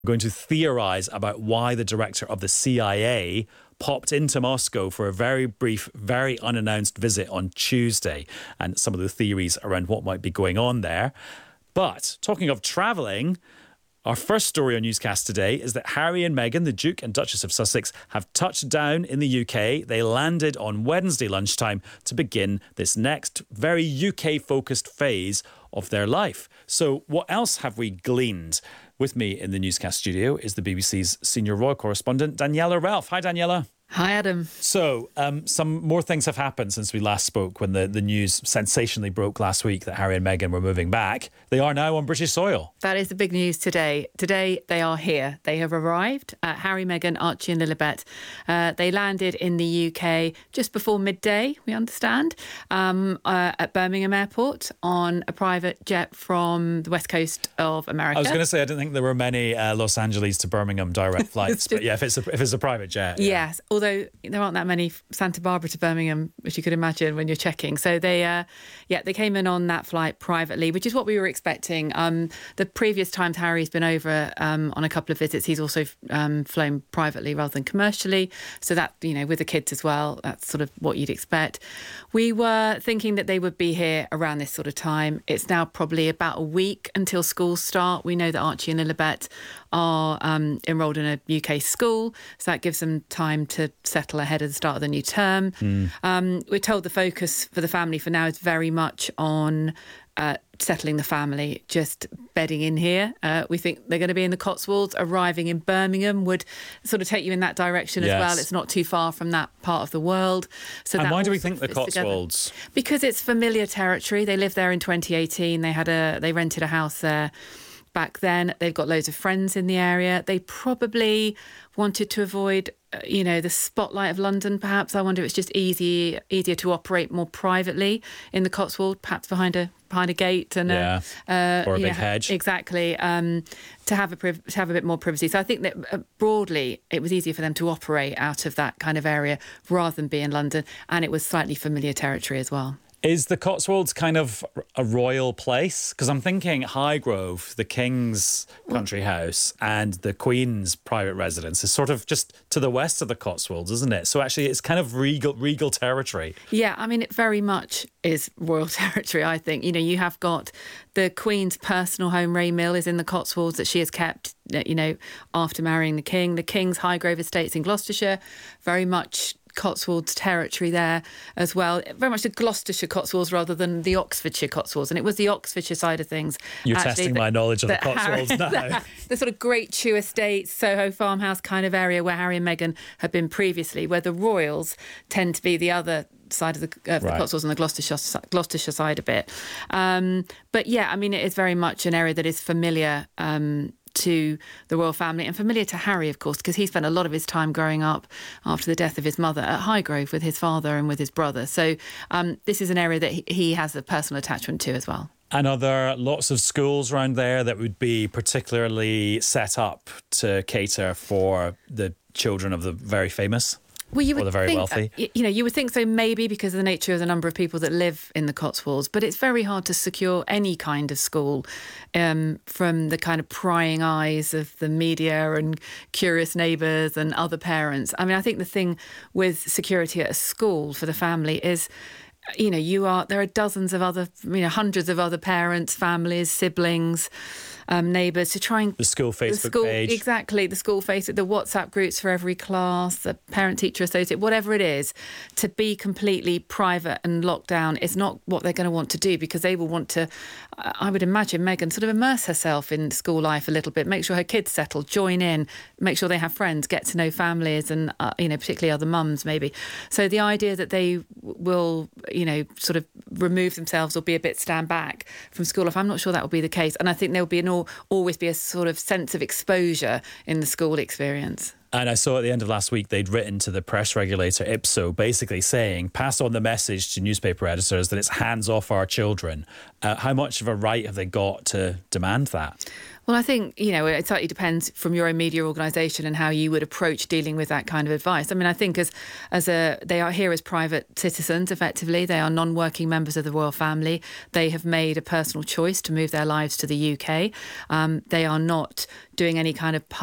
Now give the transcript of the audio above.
We're going to theorize about why the director of the CIA popped into Moscow for a very brief, very unannounced visit on Tuesday, and some of the theories around what might be going on there. But talking of travelling, our first story on Newscast today is that Harry and Meghan, the Duke and Duchess of Sussex, have touched down in the UK. They landed on Wednesday lunchtime to begin this next very UK-focused phase of their life. So what else have we gleaned? With me in the Newscast studio is the BBC's senior royal correspondent, Daniela Ralph. Hi, Daniela. Hi, Adam. So, some more things have happened since we last spoke when the news sensationally broke last week that Harry and Meghan were moving back. They are now on British soil. That is the big news today. Today, they are here. They have arrived. Harry, Meghan, Archie and Lilibet. They landed in the UK just before midday, we understand, at Birmingham Airport on a private jet from the west coast of America. I was going to say, I didn't think there were many Los Angeles to Birmingham direct flights, but yeah, if it's a private jet. Yeah. Yes. Although there aren't that many Santa Barbara to Birmingham, which you could imagine when you're checking. So they came in on that flight privately, which is what we were expecting. The previous times Harry's been over on a couple of visits, he's also flown privately rather than commercially. So that, with the kids as well, that's sort of what you'd expect. We were thinking that they would be here around this sort of time. It's now probably about a week until schools start. We know that Archie and Lilibet are enrolled in a UK school, so that gives them time to settle ahead of the start of the new term. We're told the focus for the family for now is very much on settling the family, just bedding in here. We think they're going to be in the Cotswolds. Arriving in Birmingham would sort of take you in that direction as well. It's not too far from that part of the world. So and why do we think the Cotswolds? Together. Because it's familiar territory. They lived there in 2018. They rented a house there back then. They've got loads of friends in the area. They probably wanted to avoid the spotlight of London, perhaps. I wonder if it's just easier to operate more privately in the Cotswold, perhaps behind a gate and or a big hedge. Exactly, to have a bit more privacy. So I think that broadly it was easier for them to operate out of that kind of area rather than be in London, and it was slightly familiar territory as well. Is the Cotswolds kind of a royal place? Because I'm thinking Highgrove, the King's country house, and the Queen's private residence is sort of just to the west of the Cotswolds, isn't it? So actually it's kind of regal territory. Yeah, I mean, it very much is royal territory, I think. You have got the Queen's personal home, Ray Mill, is in the Cotswolds that she has kept, after marrying the King. The King's Highgrove estates in Gloucestershire, very much Cotswolds territory there as well. Very much the Gloucestershire Cotswolds rather than the Oxfordshire Cotswolds. And it was the Oxfordshire side of things. You're testing my knowledge of the Cotswolds now. The sort of Great Chew Estates, Soho Farmhouse kind of area where Harry and Meghan had been previously, where the royals tend to be the other side of the Cotswolds and the Gloucestershire side a bit. But yeah, I mean, it is very much an area that is familiar to the royal family and familiar to Harry, of course, because he spent a lot of his time growing up after the death of his mother at Highgrove with his father and with his brother. So this is an area that he has a personal attachment to as well. And are there lots of schools around there that would be particularly set up to cater for the children of the very famous? Well, you would or the very think, wealthy? You would think so, maybe because of the nature of the number of people that live in the Cotswolds, but it's very hard to secure any kind of school from the kind of prying eyes of the media and curious neighbours and other parents. I mean, I think the thing with security at a school for the family is, there are dozens of other, hundreds of other parents, families, siblings, neighbours to try and... The school Facebook page. Exactly, the school Facebook, the WhatsApp groups for every class, the parent-teacher associate, whatever it is, to be completely private and locked down is not what they're going to want to do, because they will want to, I would imagine, Meghan sort of immerse herself in school life a little bit, make sure her kids settle, join in, make sure they have friends, get to know families and, particularly other mums maybe. So the idea that they will, sort of remove themselves or be a bit stand back from school life, I'm not sure that will be the case. And I think there will be always be a sort of sense of exposure in the school experience. And I saw at the end of last week, they'd written to the press regulator, IPSO, basically saying, pass on the message to newspaper editors that it's hands off our children. How much of a right have they got to demand that? Well, I think, it slightly depends from your own media organisation and how you would approach dealing with that kind of advice. I mean, I think they are here as private citizens, effectively. They are non-working members of the royal family. They have made a personal choice to move their lives to the UK. They are not doing any kind of